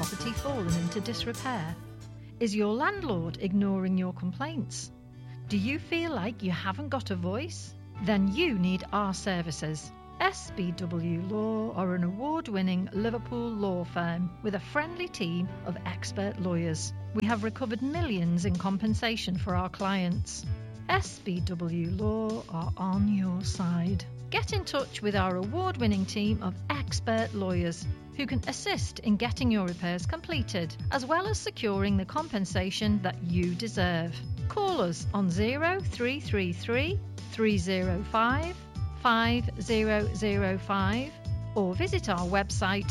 property fallen into disrepair? Is your landlord ignoring your complaints? Do you feel like you haven't got a voice? Then you need our services. SBW Law are an award-winning Liverpool law firm with a friendly team of expert lawyers. We have recovered millions in compensation for our clients. SBW Law are on your side. Get in touch with our award-winning team of expert lawyers who can assist in getting your repairs completed, as well as securing the compensation that you deserve. Call us on 0333 305 5005 or visit our website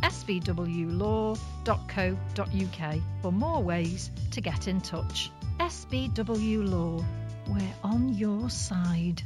sbwlaw.co.uk for more ways to get in touch. SBW Law, we're on your side.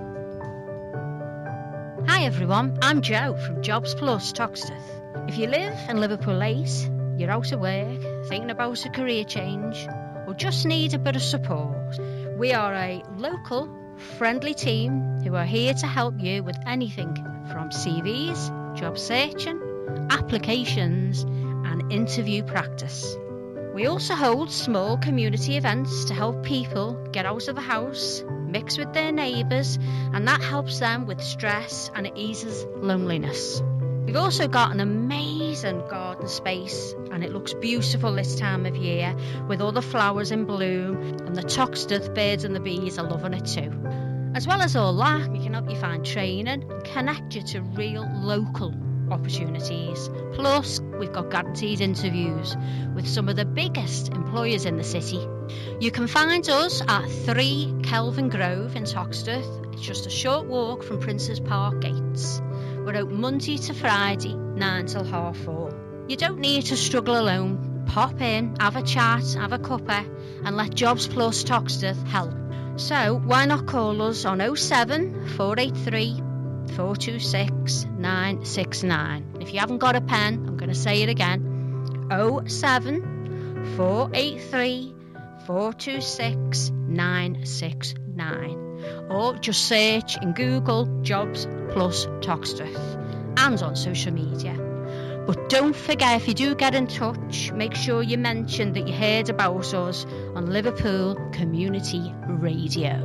Hi everyone, I'm Jo from Jobs Plus Toxteth. If you live in Liverpool 8, you're out of work, thinking about a career change, or just need a bit of support, we are a local, friendly team who are here to help you with anything from CVs, job searching, applications and interview practice. We also hold small community events to help people get out of the house, mix with their neighbours, and that helps them with stress and it eases loneliness. We've also got an amazing garden space and it looks beautiful this time of year with all the flowers in bloom, and the Toxteth birds and the bees are loving it too. As well as all that, we can help you find training and connect you to real local opportunities. Plus, we've got guaranteed interviews with some of the biggest employers in the city. You can find us at 3 Kelvin Grove in Toxteth. It's just a short walk from Princes Park gates. We're open Monday to Friday, 9 till 4:30. You don't need to struggle alone. Pop in, have a chat, have a cuppa, and let Jobs Plus Toxteth help. So why not call us on 07 483 426 969. If you haven't got a pen, I'm going to say it again. 07 483 426 969. Or just search in Google Jobs Plus Toxteth and on social media. But don't forget, if you do get in touch, make sure you mention that you heard about us on Liverpool Community Radio.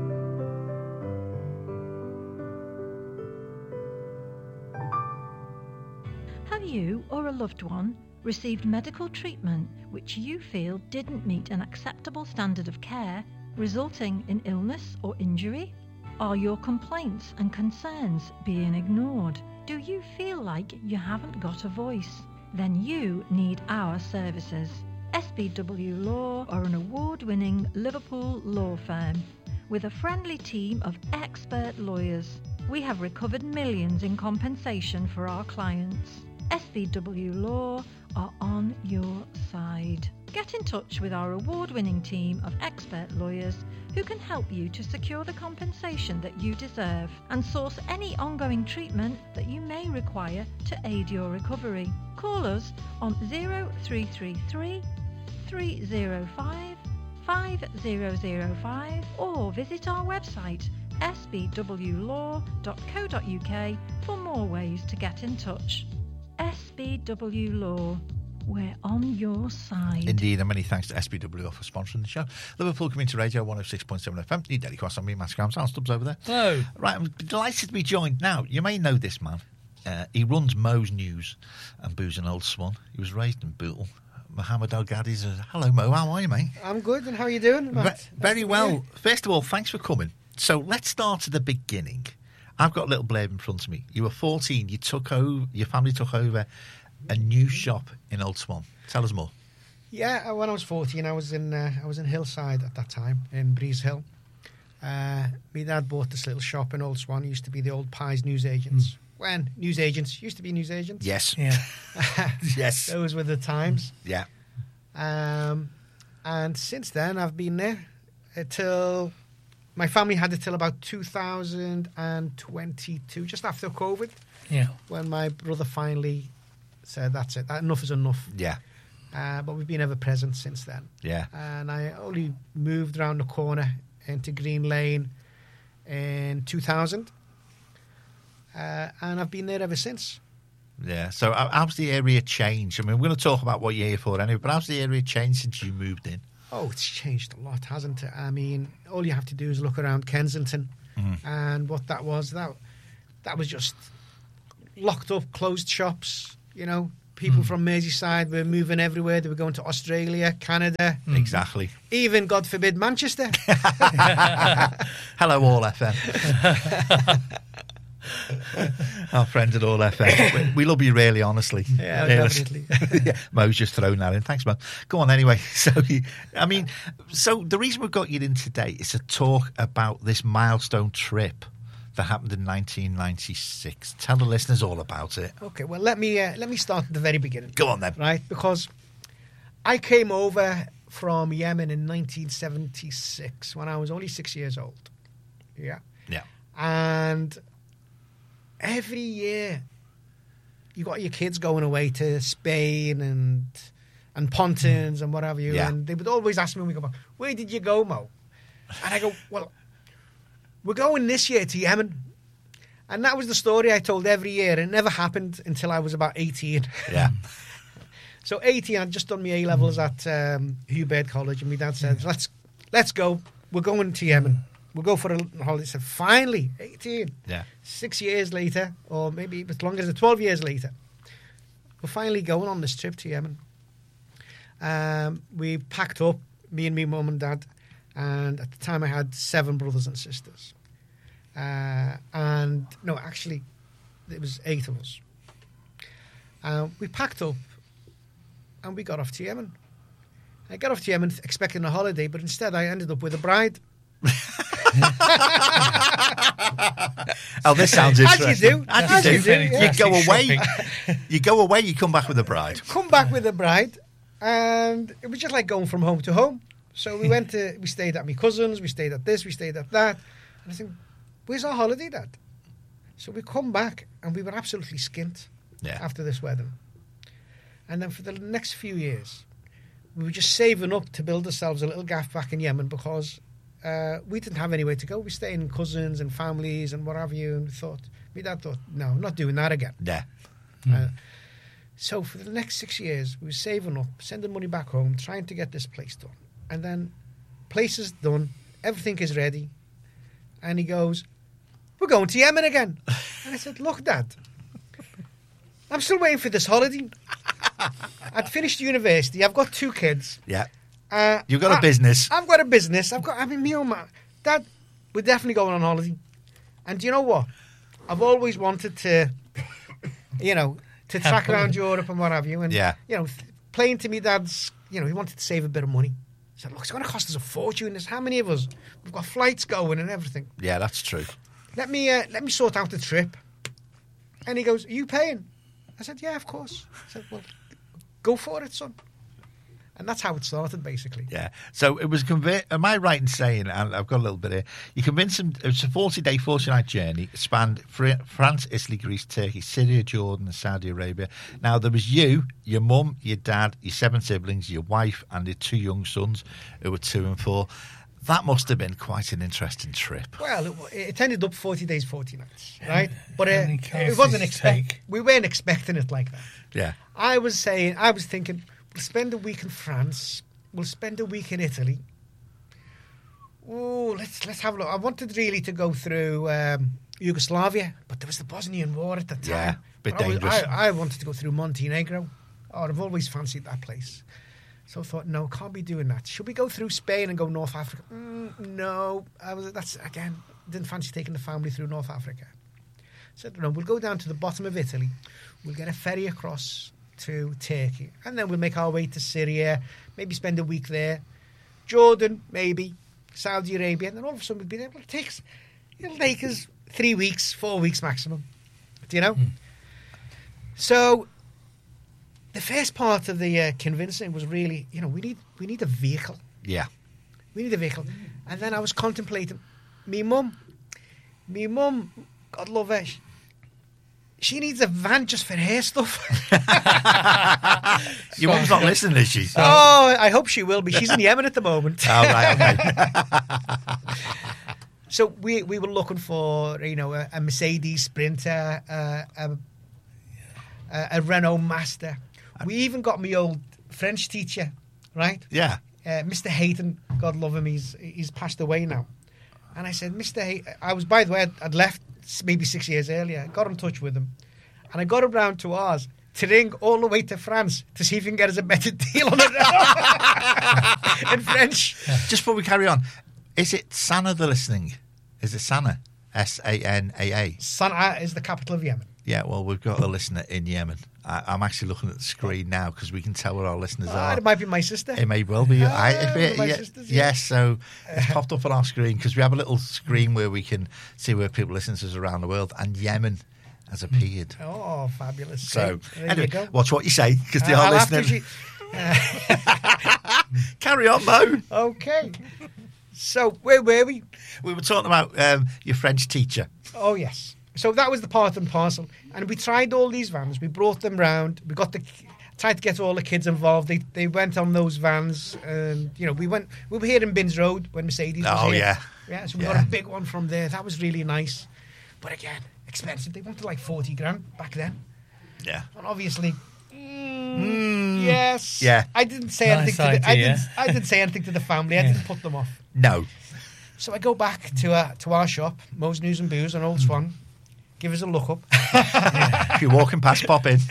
Have you or a loved one received medical treatment which you feel didn't meet an acceptable standard of care, resulting in illness or injury? Are your complaints and concerns being ignored? Do you feel like you haven't got a voice? Then you need our services. SBW Law are an award-winning Liverpool law firm with a friendly team of expert lawyers. We have recovered millions in compensation for our clients. SBW Law are on your side. Get in touch with our award-winning team of expert lawyers who can help you to secure the compensation that you deserve and source any ongoing treatment that you may require to aid your recovery. Call us on 0333 305 5005 or visit our website sbwlaw.co.uk for more ways to get in touch. SBW Law, we're on your side. Indeed, and many thanks to SBW for sponsoring the show. Liverpool Community Radio 106.7 FM. New Daily Cross on me, Matt Scram. Sound Stubbs over there. Hello. Right, I'm delighted to be joined now. You may know this man. He runs Mo's News and Booze and Old Swan. He was raised in Bootle. Mohammed Al Ghadi's. Hello, Mo. How are you, mate? I'm good, and how are you doing, Matt? Very well. First of all, thanks for coming. So let's start at the beginning. I've got a little blurb in front of me. You were 14. You took over. Your family took over a new shop in Old Swan. Tell us more. Yeah, when I was 14, I was in Hillside at that time, in Breeze Hill. My dad bought this little shop in Old Swan. It used to be the old Pies newsagents. When newsagents used to be newsagents. Yes. Yeah. Yes. Those were the times. Yeah. And since then, I've been there till my family had it till about 2022, just after COVID. Yeah. When my brother finally said, "That's it. Enough is enough." Yeah. But we've been ever present since then. Yeah. And I only moved around the corner into Green Lane in 2000. And I've been there ever since. Yeah. So how's the area changed? I mean, we're going to talk about what you're here for anyway, but how's the area changed since you moved in? Oh, it's changed a lot, hasn't it? I mean, all you have to do is look around Kensington, and what that was just locked up, closed shops. You know, people from Merseyside were moving everywhere. They were going to Australia, Canada. Exactly. Even, God forbid, Manchester. Hello, All FM. Our friends at All FM. We love you really, honestly. Yeah, definitely. Yeah, Mo's just thrown that in. Thanks, Mo. Go on anyway. So the reason we've got you in today is to talk about this milestone trip that happened in 1996. Tell the listeners all about it. Okay, well, let me start at the very beginning. Go on then. Right, because I came over from Yemen in 1976 when I was only 6 years old. Yeah. Yeah. And every year you got your kids going away to Spain and Pontins and what have you. Yeah. And they would always ask me when we go back, where did you go, Mo? And I go, well, we're going this year to Yemen. And that was the story I told every year. It never happened until I was about 18. Yeah. So 18, I'd just done my A-levels at Hugh Baird College, and my dad said, let's go. We're going to Yemen. We'll go for a holiday. I said, finally, 18. Yeah. 6 years later, or maybe as long as 12 years later, we're finally going on this trip to Yemen. We packed up, me and my mum and dad, and at the time I had 7 brothers and sisters. And no, actually, it was 8 of us. We packed up and we got off to Yemen. I got off to Yemen expecting a holiday, but instead I ended up with a bride. Oh, this sounds interesting. As you do. You go away. You go away. You come back with a bride. Come back with a bride, and it was just like going from home to home. So we stayed at my cousins. We stayed at this. We stayed at that. And I think, where's our holiday, Dad? So we come back, and we were absolutely skint after this wedding. And then for the next few years, we were just saving up to build ourselves a little gaff back in Yemen because we didn't have anywhere to go. We stayed in cousins and families and what have you. And my dad thought, no, I'm not doing that again. Yeah. So for the next 6 years, we were saving up, sending money back home, trying to get this place done. And then place is done, everything is ready. And he goes, we're going to Yemen again. And I said, look, Dad, I'm still waiting for this holiday. I'd finished university. I've got 2 kids. Yeah. You've got a business. I've got a business. Me own man. Dad, we're definitely going on holiday. And do you know what? I've always wanted to, to track around Europe and what have you. And, playing to me dad's, he wanted to save a bit of money. He said, look, it's going to cost us a fortune. There's how many of us? We've got flights going and everything. Yeah, that's true. Let me sort out the trip. And he goes, are you paying? I said, yeah, of course. I said, well, go for it, son. And that's how it started, basically. Yeah. So it was am I right in saying, and I've got a little bit here, you convinced him it was a 40-day, 40-night journey. It spanned France, Italy, Greece, Turkey, Syria, Jordan, and Saudi Arabia. Now, there was you, your mum, your dad, your 7 siblings, your wife, and your 2 young sons who were 2 and 4. That must have been quite an interesting trip. Well, it ended up 40 days, 40 nights, right? But it wasn't we weren't expecting it like that. Yeah. I was thinking, we'll spend a week in France. We'll spend a week in Italy. Oh, let's have a look. I wanted really to go through Yugoslavia, but there was the Bosnian War at the time. Yeah, a bit dangerous. I wanted to go through Montenegro. Oh, I've always fancied that place. So I thought, no, can't be doing that. Should we go through Spain and go North Africa? No, didn't fancy taking the family through North Africa. So no, we'll go down to the bottom of Italy. We'll get a ferry across to Turkey, and then we'll make our way to Syria, maybe spend a week there, Jordan, maybe, Saudi Arabia, and then all of a sudden we'll be there. It'll take us 3 weeks, 4 weeks maximum. Do you know? So the first part of the convincing was really, we need a vehicle. Yeah. We need a vehicle. And then I was contemplating, me mum, God love her, she needs a van just for her stuff. Your mum's not listening, is she? Oh, I hope she will be. She's in Yemen at the moment. Oh, right, okay. So we were looking for, a Mercedes Sprinter, a Renault Master. We even got my old French teacher, right? Yeah. Mr. Hayton, God love him, he's passed away now. And I said, Mr. Hayton, by the way, I'd left maybe 6 years earlier. Got in touch with him. And I got him round to ours to ring all the way to France to see if he can get us a better deal on it in French. Just before we carry on, is it Sana'a they're listening? Is it Sana'a? Sanaa? Sana'a is the capital of Yemen. Yeah, well, we've got a listener in Yemen. I'm actually looking at the screen now because we can tell where our listeners are. It might be my sister. It may well be. My sister's, yeah. Yes, so it's popped up on our screen because we have a little screen where we can see where people listen to us around the world, and Yemen has appeared. Oh, fabulous. So, there anyway, you go. watch what you say because they are listening. Carry on, Mo. Okay. So, where were we? We were talking about your French teacher. Oh, yes. So that was the part and parcel. And we tried all these vans. We brought them round. We tried to get all the kids involved. They went on those vans. And, you know, we were here in Binns Road when Mercedes was here. Yeah. Yeah, so we got a big one from there. That was really nice. But again, expensive. They wanted like 40 grand back then. Yeah. And obviously, yes. Yeah. I didn't say Nice anything to idea. I didn't say anything to the family. I didn't put them off. No. So I go back to our shop, Mo's News and Booze on Old Swan. Give us a look up. If you're walking past, pop in.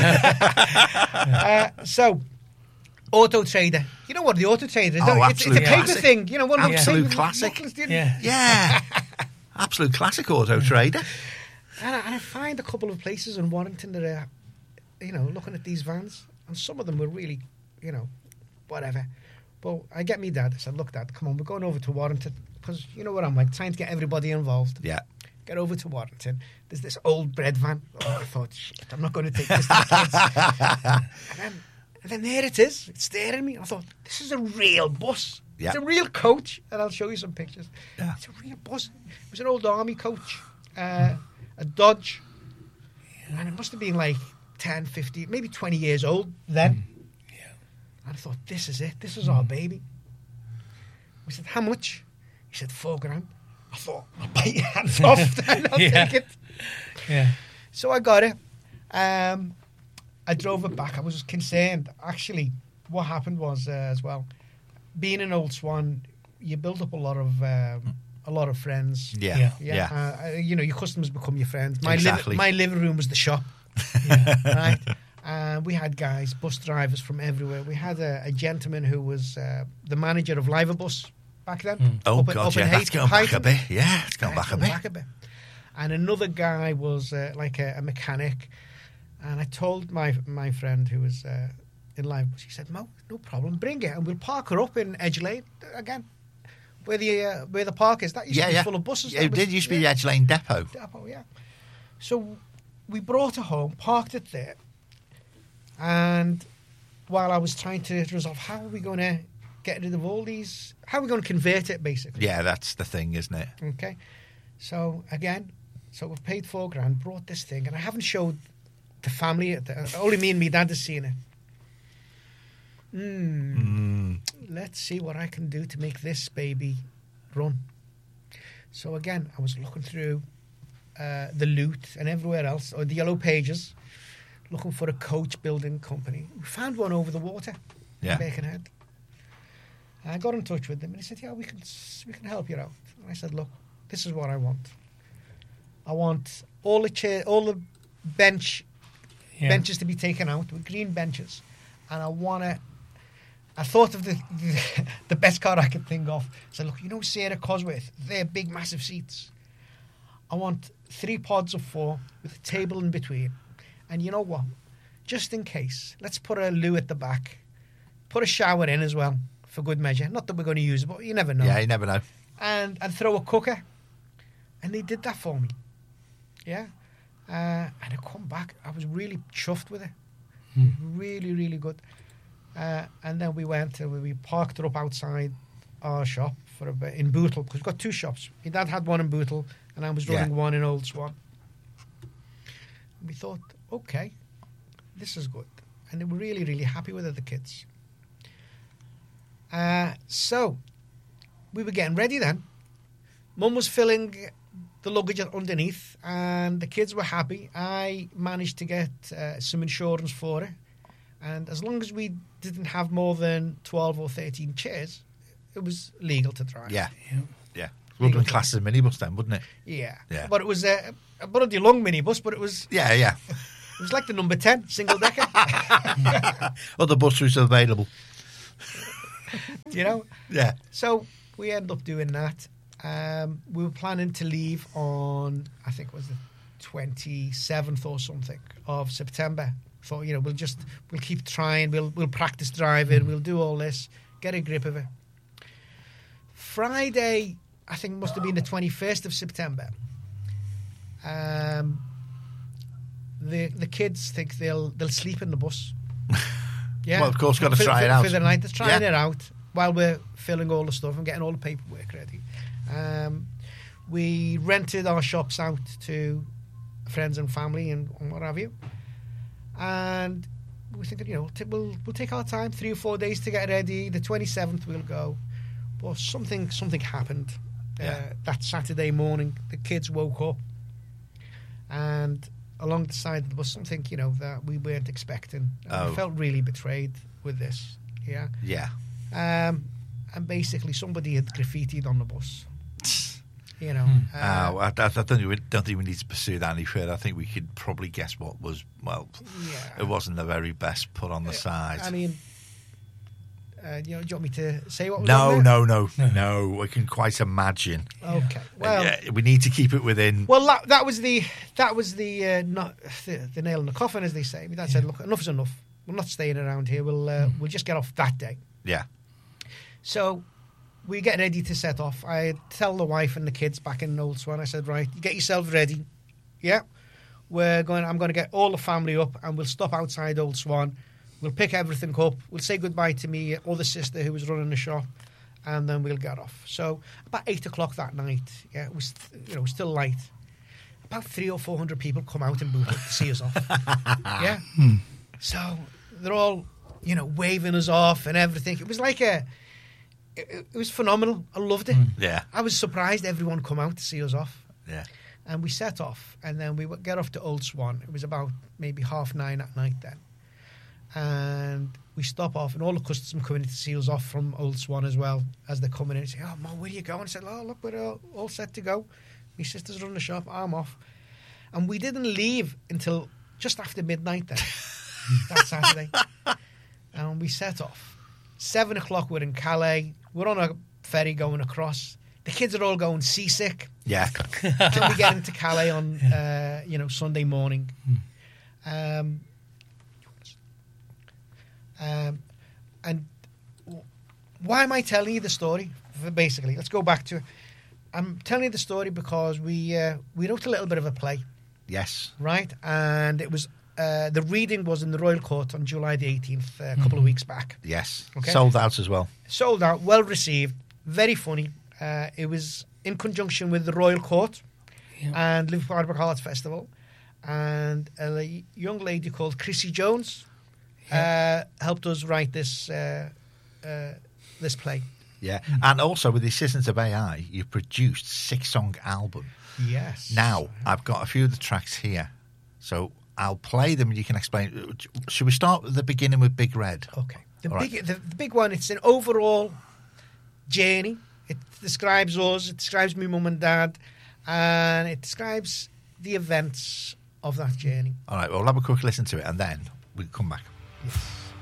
So, Auto Trader. You know what the Auto Trader is? Oh, It's a paper classic. thing. You know, one of those Absolute things- classic. Yeah. Yeah. Absolute classic Auto Trader. And I find a couple of places in Warrington that are, you know, looking at these vans. And some of them were really, you know, whatever. But I get me dad. I said, look, Dad, come on, we're going over to Warrington. Because you know what I'm like, trying to get everybody involved. Yeah. Get over to Warrington. There's this old bread van. Oh, I thought, shit, I'm not going to take this to the kids. and then there it is. It's staring at me. I thought, this is a real bus. Yeah. It's a real coach. And I'll show you some pictures. Yeah. It's a real bus. It was an old army coach. A Dodge. And it must have been like 10, 15, maybe 20 years old then. Yeah. And I thought, this is it. This is our baby. We said, how much? He said, 4 grand. I thought, I'll bite your hands off then. I'll take it. Yeah. So I got it. I drove it back. I was concerned. Actually, what happened was as well, being an Old Swan, you build up a lot of friends. Yeah. Yeah. You know, your customers become your friends. Exactly. My living room was the shop. Right. We had guys, bus drivers from everywhere. We had a gentleman who was the manager of Liverbus back then. Oh, up in God, yeah. That's going back a bit. Yeah, it's going back a bit. And another guy was like a mechanic. And I told my friend who was in Liverbus, he said, Mo, no problem, bring it. And we'll park her up in Edge Lane again. Where the park is. That used to be full of buses. Yeah, it did used to be the Edge Lane Depot. Yeah. So we brought her home, parked it there. And while I was trying to resolve how are we going to get rid of all these, how are we going to convert it, basically? Yeah, that's the thing, isn't it? Okay. So, again, we've paid 4 grand, brought this thing, and I haven't showed the family, only me and me dad has seen it. Let's see what I can do to make this baby run. So, again, I was looking through the Loot and everywhere else, or the Yellow Pages, looking for a coach building company. We found one over the water in Birkenhead. I got in touch with them and he said, yeah, we can help you out. And I said, look, this is what I want. I want all the benches to be taken out with green benches. And I thought of the best car I could think of. I said, look, you know Sarah Cosworth? They're big, massive seats. I want 3 pods of 4 with a table in between. And you know what? Just in case, let's put a loo at the back. Put a shower in as well, for good measure. Not that we're going to use it, but you never know. Yeah, you never know. And throw a cooker. And they did that for me. Yeah. And I come back. I was really chuffed with it. Really, really good. And then we parked her up outside our shop for a bit in Bootle, because we've got 2 shops. My dad had one in Bootle, and I was running one in Old Swan. And we thought, okay, this is good. And they were really, really happy with it, the kids. So we were getting ready then. Mum was filling the luggage underneath, and the kids were happy. I managed to get some insurance for it, and as long as we didn't have more than 12 or 13 chairs, it was legal to drive. Yeah. Would have been classed as a minibus then, wouldn't it? Yeah. Yeah. But it was a bloody long minibus, but it was Yeah. it was like the number 10 single decker. Other bus routes are available. You know. Yeah. So we ended up doing that. We were planning to leave on, I think it was the 27th or something of September. Thought, you know, we'll keep trying. We'll practice driving. We'll do all this, get a grip of it. Friday, I think it must have been the 21st of September. The kids think they'll sleep in the bus. Yeah. Well, of course, got to try it out for the night. They're trying it out while we're filling all the stuff and getting all the paperwork ready. We rented our shops out to friends and family and what have you. And we're thinking, you know, we'll take our time, 3 or 4 days to get ready. The 27th we'll go. But something happened that Saturday morning. The kids woke up, and along the side of the bus, something, you know, that we weren't expecting. And we felt really betrayed with this. Yeah. Yeah. And basically, somebody had graffitied on the bus. You know. I don't think we need to pursue that any further. I think we could probably guess what was. Well, it wasn't the very best put on the side. I mean, do you want me to say what was on there? No. We can quite imagine. Okay. Well, we need to keep it within. Well, that was the nail in the coffin, as they say. My dad said, "Look, enough is enough. We're not staying around here. We'll just get off that day." Yeah. So we get ready to set off. I tell the wife and the kids back in Old Swan. I said, "Right, you get yourself ready. Yeah, I'm going to get all the family up, and we'll stop outside Old Swan. We'll pick everything up. We'll say goodbye to me other sister who was running the shop, and then we'll get off." So about 8 o'clock that night, it was still light. About 300 or 400 people come out in Bootle to see us off. Yeah. So they're all, you know, waving us off and everything. It was like it was phenomenal. I loved it. Yeah. I was surprised everyone come out to see us off. Yeah. And we set off, and then we would get off to Old Swan. It was about maybe 9:30 at night then. And we stop off, and all the customers coming in to see us off from Old Swan as well, as they're coming in and say, "Oh, Mum, where are you going?" I said, "Oh, look, we're all set to go. My sister's running the shop, I'm off." And we didn't leave until just after midnight then, that Saturday. And we set off. 7 o'clock, we're in Calais. We're on a ferry going across. The kids are all going seasick. Yeah. Can we get into Calais on, Sunday morning? And why am I telling you the story? Basically, let's go back to it. I'm telling you the story because we wrote a little bit of a play. Yes. Right? And it was the reading was in the Royal Court on July the 18th, a couple of weeks back. Yes. Okay. Sold out as well. Sold out, well received, very funny. It was in conjunction with the Royal Court and Liverpool Arbor Arts Festival, and a young lady called Chrissy Jones helped us write this play. Yeah, and also with the assistance of AI, you produced 6-song album. Yes. Now I've got a few of the tracks here, so I'll play them and you can explain. Should we start at the beginning with Big Red? Okay. The big one. It's an overall journey. It describes us. It describes me mum and dad, and it describes the events of that journey. All right. Well, we'll have a quick listen to it, and then we'll come back. Yes.